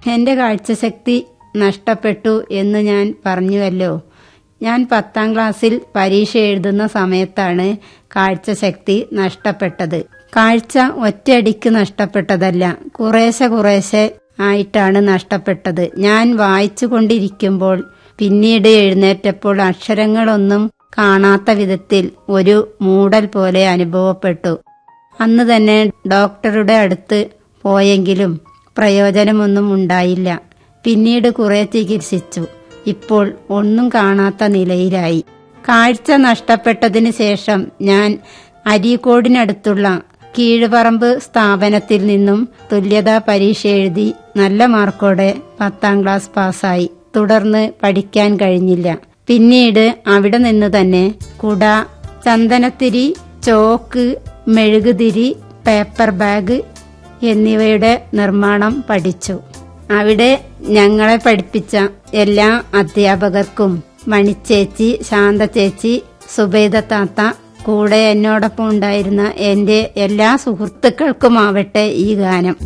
എന്റെ കാഴ്ചശക്തി നഷ്ടപ്പെട്ടു എന്ന് ഞാൻ പറഞ്ഞുവല്ലോ. ഞാൻ 10ാം ക്ലാസ്സിൽ പരീക്ഷ എഴുതുന്ന സമയത്താണ് കാഴ്ചശക്തി നഷ്ടപ്പെട്ടത്. കാഴ്ച ഒറ്റയടിക്ക് നഷ്ടപ്പെട്ടതല്ല, കുറേശ്ശെ ആയിട്ടാണ് നഷ്ടപ്പെട്ടത്. ഞാൻ വായിച്ചു കൊണ്ടിരിക്കുമ്പോൾ പിന്നീട് എഴുന്നേറ്റപ്പോൾ അക്ഷരങ്ങളൊന്നും കാണാത്ത വിധത്തിൽ ഒരു മൂടൽ പോലെ അനുഭവപ്പെട്ടു. അന്ന് തന്നെ ഡോക്ടറുടെ അടുത്ത് പോയെങ്കിലും പ്രയോജനമൊന്നും ഉണ്ടായില്ല. പിന്നീട് കുറെ ചികിത്സിച്ചു. ഇപ്പോൾ ഒന്നും കാണാത്ത നിലയിലായി. കാഴ്ച നഷ്ടപ്പെട്ടതിന് ശേഷം ഞാൻ അരീക്കോടിനടുത്തുള്ള കീഴ്പറമ്പ് സ്ഥാപനത്തിൽ നിന്നും തുല്യതാ പരീക്ഷ എഴുതി നല്ല മാർക്കോടെ 10ാം ക്ലാസ് പാസ്സായി. തുടർന്ന് പഠിക്കാൻ കഴിഞ്ഞില്ല. പിന്നീട് അവിടെ നിന്ന് തന്നെ കുട, ചന്ദനത്തിരി, ചോക്ക്, മെഴുകുതിരി, പേപ്പർ ബാഗ് എന്നിവയുടെ നിർമ്മാണം പഠിച്ചു. അവിടെ ഞങ്ങളെ പഠിപ്പിച്ച എല്ലാ അധ്യാപകർക്കും, മണിച്ചേച്ചി, ശാന്തചേച്ചി, സുബൈദ താത്ത, കൂടെ എന്നോടൊപ്പം ഉണ്ടായിരുന്ന എന്റെ എല്ലാ സുഹൃത്തുക്കൾക്കുമാവട്ടെ ഈ ഗാനം.